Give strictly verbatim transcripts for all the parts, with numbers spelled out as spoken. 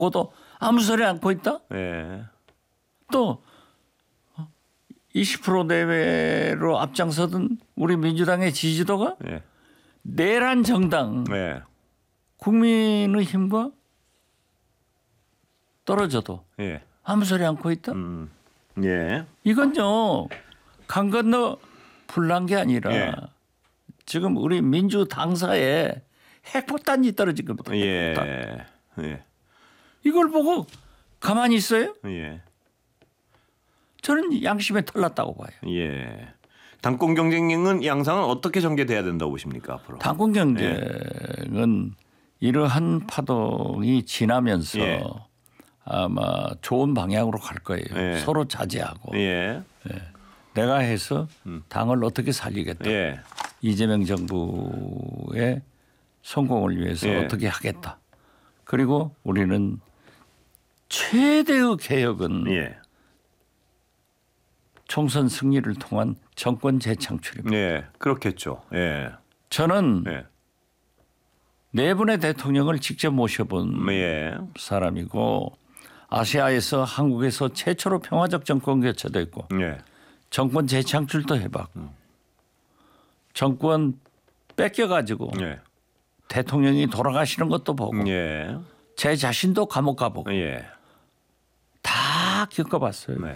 하고도 아무 소리 않고 있다. 예. 또 이십 퍼센트 내외로 앞장서던 우리 민주당의 지지도가 예. 내란 정당 예. 국민의힘과 떨어져도 예. 아무 소리 않고 있다. 음. 예. 이건요 강 건너 불난 게 아니라 예. 지금 우리 민주 당사에 핵폭탄이 떨어진 겁니다. 핵폭탄. 예. 예. 이걸 보고 가만히 있어요? 예. 저는 양심에 털났다고 봐요. 예. 당권 경쟁은 양상은 어떻게 전개돼야 된다고 보십니까 앞으로? 당권 경쟁은 이러한 파동이 지나면서 예. 아마 좋은 방향으로 갈 거예요. 예. 서로 자제하고 예. 내가 해서 당을 어떻게 살리겠다. 예. 이재명 정부의 성공을 위해서 예. 어떻게 하겠다. 그리고 우리는 최대의 개혁은 예. 총선 승리를 통한 정권 재창출입니다. 예. 그렇겠죠. 예. 저는 예. 네 분의 대통령을 직접 모셔본 예. 사람이고 아시아에서 한국에서 최초로 평화적 정권 교체도 했고 예. 정권 재창출도 해봤고 정권 뺏겨가지고 예. 대통령이 돌아가시는 것도 보고 예. 제 자신도 감옥 가보고 예. 다 겪어봤어요. 네.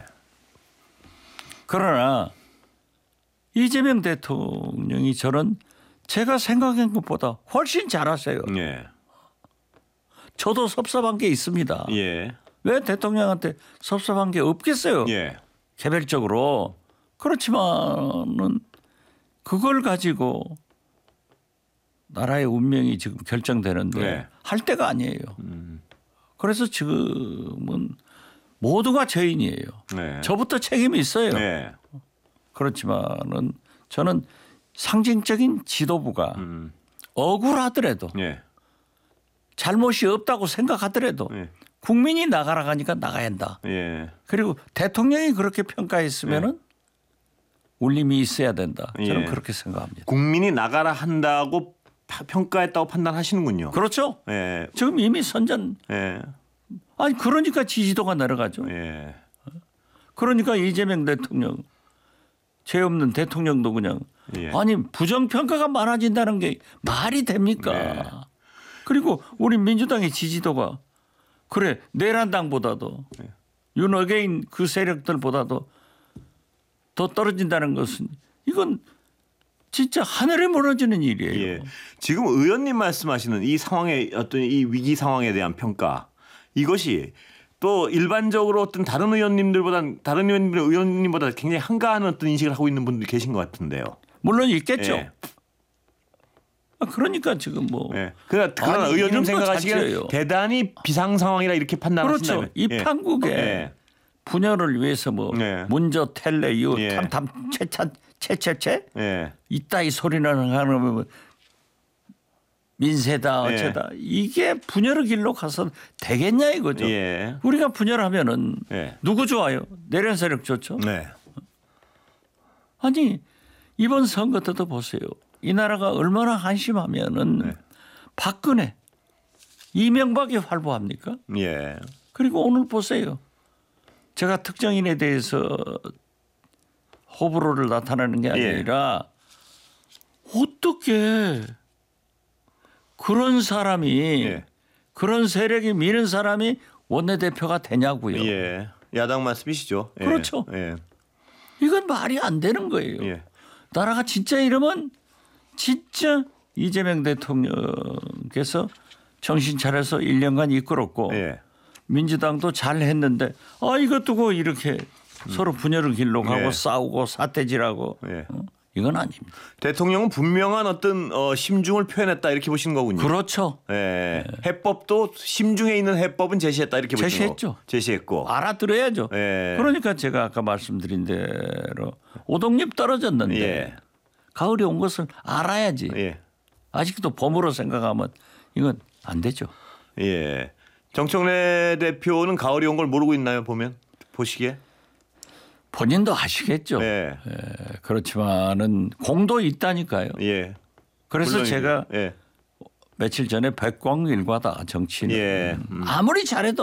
그러나 이재명 대통령이 저는 제가 생각한 것보다 훨씬 잘하세요. 예. 저도 섭섭한 게 있습니다. 예. 왜 대통령한테 섭섭한 게 없겠어요. 예. 개별적으로. 그렇지만은 그걸 가지고 나라의 운명이 지금 결정되는데 네. 할 때가 아니에요. 음. 그래서 지금은 모두가 죄인이에요. 네. 저부터 책임이 있어요. 네. 그렇지만은 저는 상징적인 지도부가 음. 억울하더라도 예. 잘못이 없다고 생각하더라도 예. 국민이 나가라 가니까 나가야 한다. 예. 그리고 대통령이 그렇게 평가했으면은 울림이 있어야 된다. 저는 예. 그렇게 생각합니다. 국민이 나가라 한다고 파- 평가했다고 판단하시는군요. 그렇죠. 예. 지금 이미 선전 예. 아니 그러니까 지지도가 내려가죠. 예. 그러니까 이재명 대통령 죄 없는 대통령도 그냥 예. 아니 부정평가가 많아진다는 게 말이 됩니까? 네. 그리고 우리 민주당의 지지도가 그래 내란당보다도 네. 윤어게인 그 세력들보다도 더 떨어진다는 것은 이건 진짜 하늘에 무너지는 일이에요. 예. 지금 의원님 말씀하시는 이 상황의 어떤 이 위기 상황에 대한 평가 이것이 또 일반적으로 어떤 다른 의원님들보다 다른 의원님들 의원님보다 굉장히 한가한 어떤 인식을 하고 있는 분들이 계신 것 같은데요. 물론 있겠죠. 예. 아, 그러니까 지금 뭐 예. 그러나 그러나 아니, 의원님 이런 거 생각하시기에는 자체예요. 대단히 비상 상황이라 이렇게 판단하신다면 그렇죠. 이 판국에 예. 분열을 위해서 뭐 네. 문저 텔레 이후 예. 탐탐 채차 채채채 예. 이따이 소리는 하는 뭐 민세다 예. 어쩌다 이게 분열의 길로 가서 되겠냐 이거죠. 예. 우리가 분열하면은 예. 누구 좋아요? 내란 세력 좋죠. 네. 아니 이번 선거 때도 보세요. 이 나라가 얼마나 한심하면은 네. 박근혜, 이명박이 활보합니까? 예. 그리고 오늘 보세요. 제가 특정인에 대해서 호불호를 나타내는 게 예. 아니라 어떻게 그런 사람이 예. 그런 세력이 미는 사람이 원내대표가 되냐고요. 예. 야당 말씀이시죠. 예. 그렇죠. 예. 이건 말이 안 되는 거예요. 예. 나라가 진짜 이러면 진짜 이재명 대통령께서 정신 차려서 일 년간 이끌었고 예. 민주당도 잘 했는데 아 이것 두고 이렇게 서로 분열을 길로 가고 예. 싸우고 사태질하고 예. 어? 이건 아닙니다. 대통령은 분명한 어떤 어, 심중을 표현했다 이렇게 보시는 거군요. 그렇죠. 예. 해법도 심중에 있는 해법은 제시했다 이렇게 보시는 제시했죠. 거. 제시했고. 알아들어야죠. 예. 그러니까 제가 아까 말씀드린 대로 오동잎 떨어졌는데 예. 가을이 온 것을 알아야지. 예. 아직도 봄으로 생각하면 이건 안 되죠. 예. 정청래 대표는 가을이 온 걸 모르고 있나요? 보면 보시기에. 본인도 아시겠죠. 예. 예, 그렇지만은 공도 있다니까요. 예. 그래서 물론이죠. 제가 예. 며칠 전에 백광 일과다 정치는. 예. 음. 아무리 잘해도